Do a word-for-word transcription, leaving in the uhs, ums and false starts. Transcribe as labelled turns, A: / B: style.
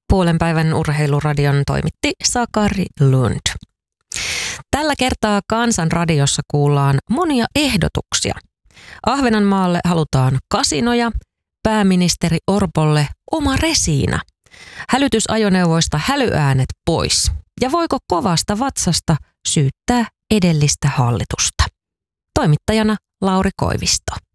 A: Puolen päivän urheiluradion toimitti Sakari Lund. Tällä kertaa Kansanradiossa kuullaan monia ehdotuksia. Ahvenanmaalle halutaan kasinoja, pääministeri Orpolle oma resiina, hälytysajoneuvoista hälyäänet pois ja voiko kovasta vatsasta syyttää edellistä hallitusta. Toimittajana Lauri Koivisto.